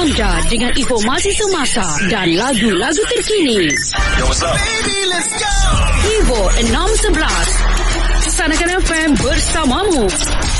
anda dengan informasi semasa dan lagu-lagu terkini. Yo, what's up? Baby, let's go! Vivo 611 Sanakan FM bersamamu.